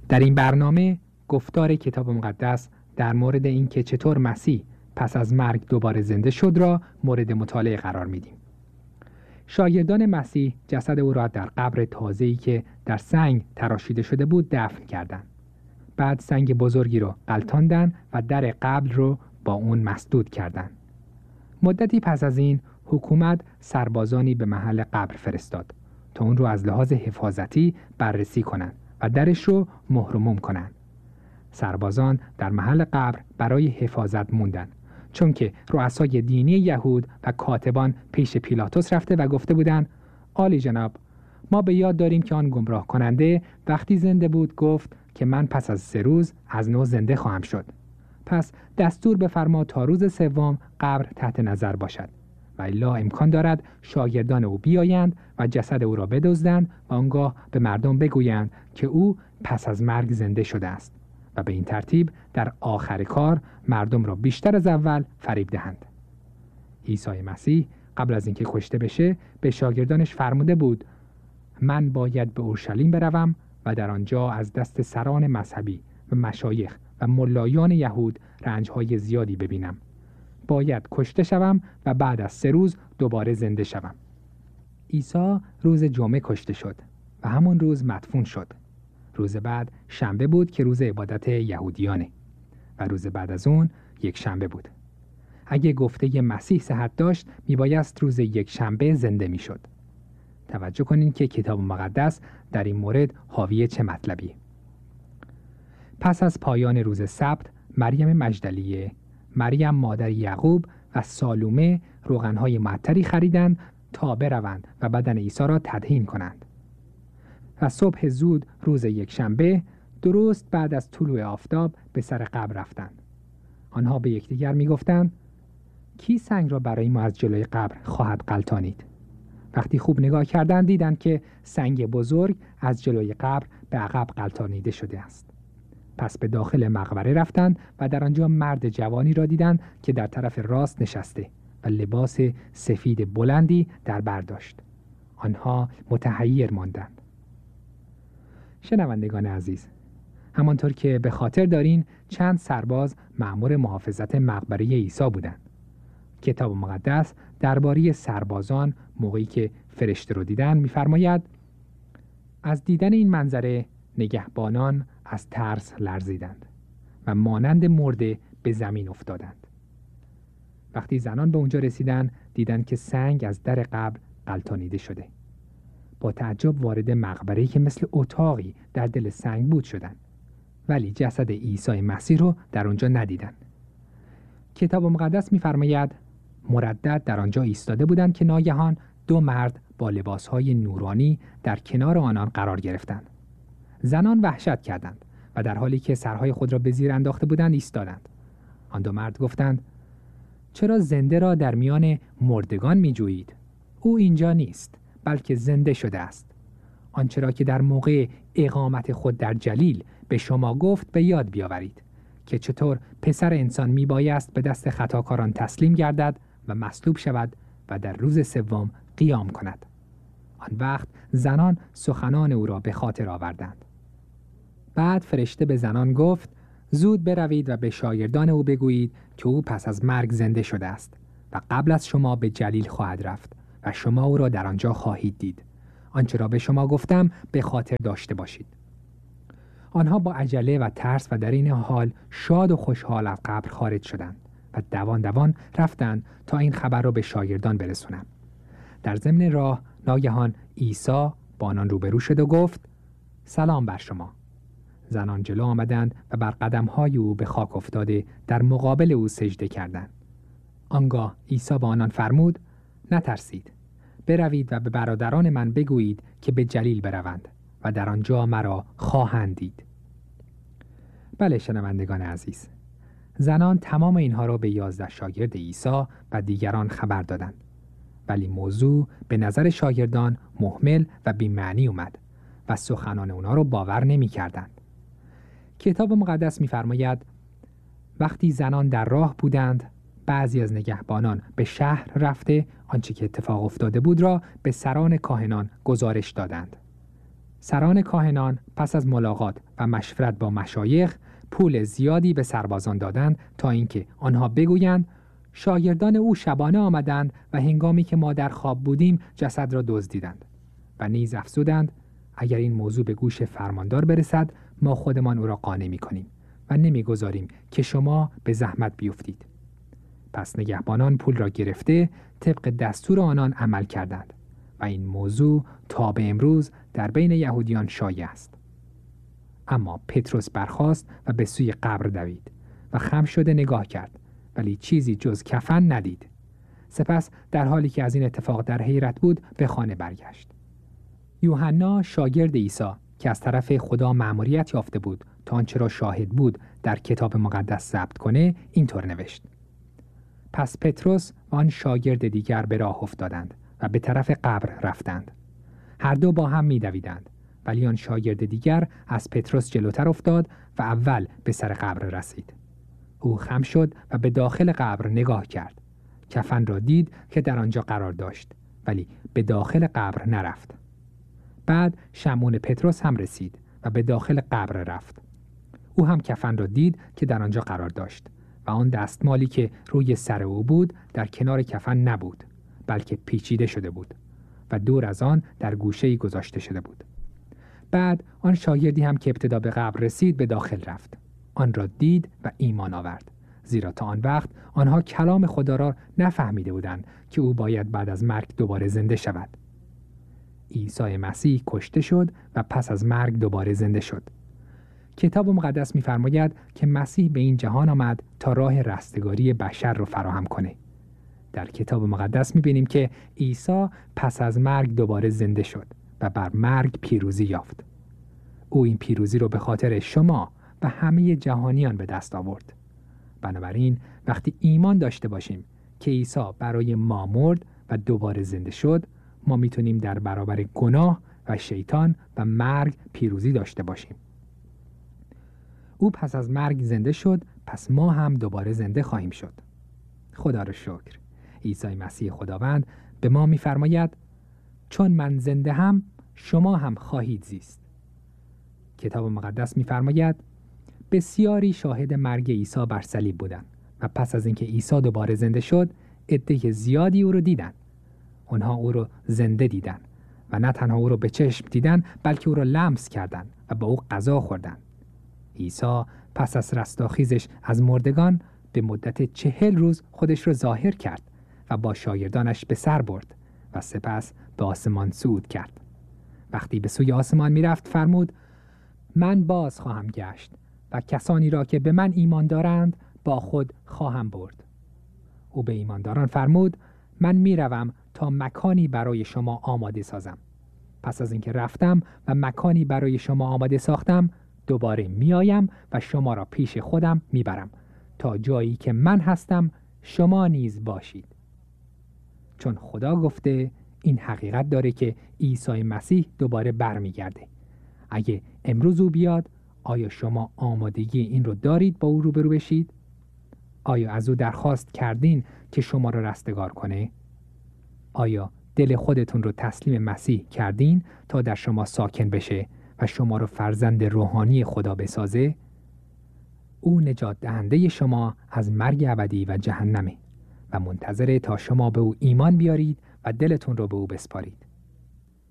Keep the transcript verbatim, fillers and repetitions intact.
در این برنامه گفتار کتاب مقدس در مورد اینکه چطور مسیح پس از مرگ دوباره زنده شد را مورد مطالعه قرار میدیم. شاگردان مسیح جسد او را در قبر تازه‌ای که در سنگ تراشیده شده بود دفن کردند. بعد سنگ بزرگی را غلطاندند و در قبر را با اون مسدود کردند. مدتی پس از این حکومت سربازانی به محل قبر فرستاد تا اون رو از لحاظ حفاظتی بررسی کنند و درش رو مهر و موم کنند. سربازان در محل قبر برای حفاظت موندن، چون که رؤسای دینی یهود و کاتبان پیش پیلاطس رفته و گفته بودند: عالی جناب، ما به یاد داریم که آن گمراه کننده وقتی زنده بود گفت که من پس از سه روز از نو زنده خواهم شد. پس دستور بفرما تا روز سوم قبر تحت نظر باشد و الا امکان دارد شاگردان او بیایند و جسد او را بدزدند و آنگاه به مردم بگویند که او پس از مرگ زنده شده است و به این ترتیب در آخر کار مردم را بیشتر از اول فریب دهند. عیسی مسیح قبل از اینکه کشته بشه به شاگردانش فرموده بود: من باید به اورشلیم بروم و در آنجا از دست سران مذهبی و مشایخ و ملایان یهود رنج‌های زیادی ببینم. باید کشته شوم و بعد از سه روز دوباره زنده شوم. عیسی روز جمعه کشته شد و همون روز مدفون شد. روز بعد شنبه بود که روز عبادت یهودیانه و روز بعد از اون یک شنبه بود. اگه گفته مسیح صحت داشت میبایست روز یک شنبه زنده میشد. توجه کنین که کتاب مقدس در این مورد حاوی چه مطلبیه. پس از پایان روز سبت، مریم مجدلیه، مریم مادر یعقوب و سالومه روغنهای معطری خریدند تا بروند و بدن عیسی را تدهین کنند. و صبح زود روز یک شنبه درست بعد از طلوع آفتاب به سر قبر رفتند. آنها به یکدیگر میگفتند: کی سنگ را برای ما از جلوی قبر خواهد غلطانید؟ وقتی خوب نگاه کردند دیدند که سنگ بزرگ از جلوی قبر به عقب غلطانیده شده است. پس به داخل مقبره رفتند و در آنجا مرد جوانی را دیدند که در طرف راست نشسته و لباس سفید بلندی در بر داشت. آنها متحیر ماندند. شنوندگان عزیز، همانطور که به خاطر دارین چند سرباز مأمور محافظت مقبره عیسی بودند. کتاب مقدس درباره سربازان موقعی که فرشته رو دیدن می‌فرماید: از دیدن این منظره نگهبانان از ترس لرزیدند و مانند مرده به زمین افتادند. وقتی زنان به اونجا رسیدن دیدند که سنگ از در قبر غلطانیده شده. با تعجب وارد مقبره‌ای که مثل اتاقی در دل سنگ بود شدند، ولی جسد عیسی مسیح رو در اونجا ندیدند. کتاب مقدس می‌فرماید مردد در آنجا ایستاده بودند که ناگهان دو مرد با لباسهای نورانی در کنار آنان قرار گرفتند. زنان وحشت کردند و در حالی که سرهای خود را به زیر انداخته بودند ایستادند. آن دو مرد گفتند: چرا زنده را در میان مردگان می‌جویید؟ او اینجا نیست، بلکه زنده شده است. آنچه را که در موقع اقامت خود در جلیل به شما گفت به یاد بیاورید که چطور پسر انسان میبایست به دست خطاکاران تسلیم گردد و مصلوب شود و در روز سوم قیام کند. آن وقت زنان سخنان او را به خاطر آوردند. بعد فرشته به زنان گفت: زود بروید و به شاگردان او بگویید که او پس از مرگ زنده شده است و قبل از شما به جلیل خواهد رفت و شما او را در آنجا خواهید دید. آنچه را به شما گفتم به خاطر داشته باشید. آنها با عجله و ترس و در این حال شاد و خوشحال از قبر خارج شدند و دوان دوان رفتند تا این خبر را به شاگردان برسونند. در ضمن راه ناگهان عیسی با آنان روبرو شد و گفت: سلام بر شما. زنان جلو آمدند و بر قدم‌های او به خاک افتاده در مقابل او سجده کردند. آنگاه عیسی با آنان فرمود: نترسید. بروید و به برادران من بگویید که به جلیل بروند و در آنجا مرا خواهند دید. بله شنوندگان عزیز، زنان تمام اینها را به یازده شاگرد عیسی و دیگران خبر دادند، ولی موضوع به نظر شاگردان مهمل و بی‌معنی اومد و سخنان اونا رو باور نمی کردند. کتاب مقدس می فرماید وقتی زنان در راه بودند بعضی از نگهبانان به شهر رفته آنچه که اتفاق افتاده بود را به سران کاهنان گزارش دادند. سران کاهنان پس از ملاقات و مشورت با مشایخ پول زیادی به سربازان دادند تا اینکه آنها بگویند شاگردان او شبانه آمدند و هنگامی که ما در خواب بودیم جسد را دزدیدند. و نیز افزودند اگر این موضوع به گوش فرماندار برسد ما خودمان او را قانع می‌کنیم و نمی‌گذاریم که شما به زحمت بیفتید. پس نگهبانان پول را گرفته طبق دستور آنان عمل کردند و این موضوع تا به امروز در بین یهودیان شایع است. اما پتروس برخاست و به سوی قبر دوید و خم شده نگاه کرد ولی چیزی جز کفن ندید. سپس در حالی که از این اتفاق در حیرت بود به خانه برگشت. یوحنا شاگرد عیسی که از طرف خدا مأموریت یافته بود تا آنچه را شاهد بود در کتاب مقدس ثبت کنه اینطور نوشت: پس پتروس و آن شاگرد دیگر به راه افتادند و به طرف قبر رفتند. هر دو با هم می‌دویدند، ولی آن شاگرد دیگر از پتروس جلوتر افتاد و اول به سر قبر رسید. او خم شد و به داخل قبر نگاه کرد. کفن را دید که در آنجا قرار داشت، ولی به داخل قبر نرفت. بعد شمعون پتروس هم رسید و به داخل قبر رفت. او هم کفن را دید که در آنجا قرار داشت و آن دستمالی که روی سر او بود در کنار کفن نبود، بلکه پیچیده شده بود و دور از آن در گوشه‌ای گذاشته شده بود. بعد آن شاگردی هم که ابتدا به قبر رسید به داخل رفت. آن را دید و ایمان آورد، زیرا تا آن وقت آنها کلام خدا را نفهمیده بودند که او باید بعد از مرگ دوباره زنده شود. عیسی مسیح کشته شد و پس از مرگ دوباره زنده شد. کتاب مقدس می‌فرماید که مسیح به این جهان آمد تا راه رستگاری بشر را فراهم کنه. در کتاب مقدس می‌بینیم که عیسی پس از مرگ دوباره زنده شد و بر مرگ پیروزی یافت. او این پیروزی رو به خاطر شما و همه جهانیان به دست آورد. بنابراین وقتی ایمان داشته باشیم که عیسی برای ما مرد و دوباره زنده شد، ما میتونیم در برابر گناه و شیطان و مرگ پیروزی داشته باشیم. او پس از مرگ زنده شد، پس ما هم دوباره زنده خواهیم شد. خدا را شکر. عیسی مسیح خداوند به ما میفرماید چون من زنده هم شما هم خواهید زیست. کتاب مقدس میفرماید بسیاری شاهد مرگ عیسی بر صلیب بودند و پس از اینکه عیسی دوباره زنده شد عده زیادی او رو دیدند. آنها او رو زنده دیدند و نه تنها او رو به چشم دیدند بلکه او رو لمس کردند و با او غذا خوردند. عیسی پس از رستاخیزش از مردگان به مدت چهل روز خودش رو ظاهر کرد و با شاگردانش به سر برد و سپس به آسمان صعود کرد. وقتی به سوی آسمان می رفت فرمود من باز خواهم گشت و کسانی را که به من ایمان دارند با خود خواهم برد. او به ایمانداران فرمود من می روم تا مکانی برای شما آماده سازم. پس از اینکه رفتم و مکانی برای شما آماده ساختم دوباره می آیم و شما را پیش خودم می برم تا جایی که من هستم شما نیز باشید. چون خدا گفته این حقیقت داره که عیسی مسیح دوباره برمیگرده. اگه امروز او بیاد آیا شما آمادگی این رو دارید با او روبرو بشید؟ آیا از او درخواست کردین که شما را رستگار کنه؟ آیا دل خودتون رو تسلیم مسیح کردین تا در شما ساکن بشه و شما رو فرزند روحانی خدا بسازه؟ او نجات دهنده شما از مرگ ابدی و جهنمه و منتظره تا شما به او ایمان بیارید و دلتون رو به او بسپارید.